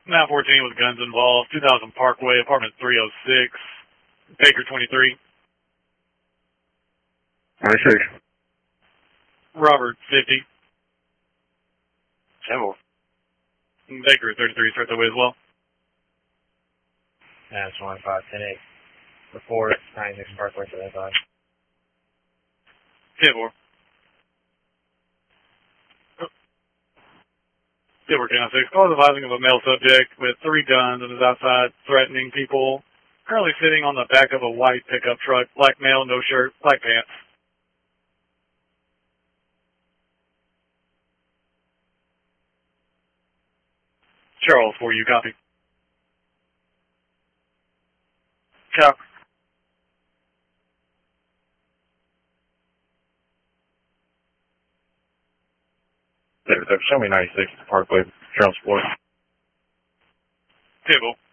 914 with guns involved, 2000 Parkway, apartment 306, Baker 23. 26. Robert 50. 10-4. Baker 33 is right that way as well. That's 1510-8. Report 96 Parkway for that side. 10-4. 10-4, call advising of a male subject with 3 guns and is outside threatening people. Currently sitting on the back of a white pickup truck. Black male, no shirt, black pants. Charles, for you, copy. Copy. Show me 96 Parkway, Trail Sport. Table.